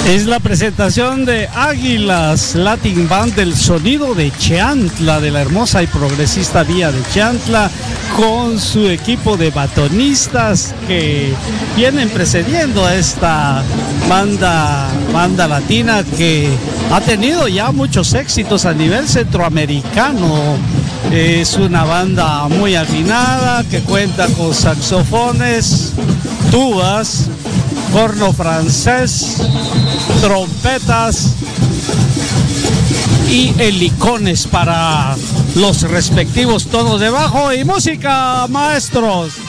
Es la presentación de Águilas Latin Band del sonido de Cheantla, de la hermosa y progresista vía de Cheantla, con su equipo de batonistas que vienen precediendo a esta banda latina que ha tenido ya muchos éxitos a nivel centroamericano. Es una banda muy afinada que cuenta con saxofones, tubas, corno francés, trompetas y helicones para los respectivos tonos de bajo y música, maestros.